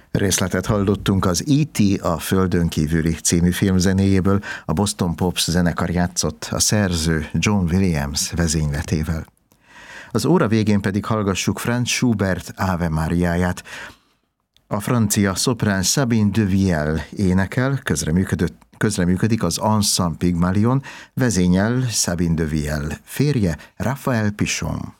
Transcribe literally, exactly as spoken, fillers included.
Részletet hallottunk az é té a Földön kívüli című filmzenéjéből, a Boston Pops zenekar játszott a szerző John Williams vezényletével. Az óra végén pedig hallgassuk Franz Schubert Ave Mariáját. A francia szoprán Sabine de Viel énekel, közreműködött, közreműködik az Ensemble Pygmalion, vezényel Sabine de Viel férje Raphael Pichon.